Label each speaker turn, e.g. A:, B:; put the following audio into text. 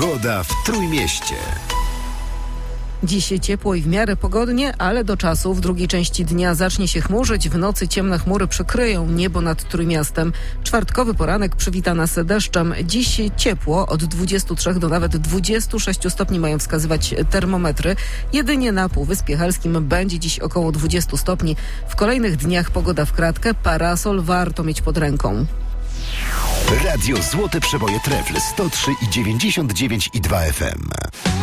A: Pogoda w Trójmieście.
B: Dziś ciepło i w miarę pogodnie, ale do czasu w drugiej części dnia zacznie się chmurzyć. W nocy ciemne chmury przykryją niebo nad Trójmiastem. Czwartkowy poranek przywita nas deszczem. Dziś ciepło, od 23 do nawet 26 stopni mają wskazywać termometry. Jedynie na Półwyspie Helskim będzie dziś około 20 stopni. W kolejnych dniach pogoda w kratkę, parasol warto mieć pod ręką.
A: Radio Złote Przeboje Trefl 103,99 i 2 FM.